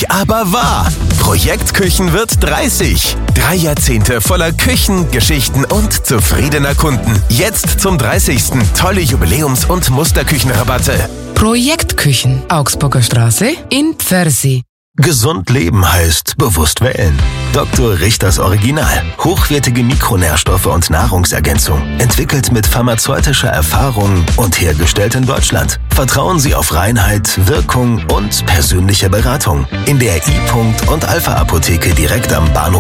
Ehrlich, aber wahr. Projekt Küchen wird 30. 3 Jahrzehnte voller Küchen, Geschichten und zufriedener Kunden. Jetzt zum 30. tolle Jubiläums- und Musterküchenrabatte. Projekt Küchen, Augsburger Straße in Pfersee. Gesund leben heißt bewusst wählen. Dr. Richters Original. Hochwertige Mikronährstoffe und Nahrungsergänzung. Entwickelt mit pharmazeutischer Erfahrung und hergestellt in Deutschland. Vertrauen Sie auf Reinheit, Wirkung und persönliche Beratung. In der I. und Alpha Apotheke direkt am Bahnhof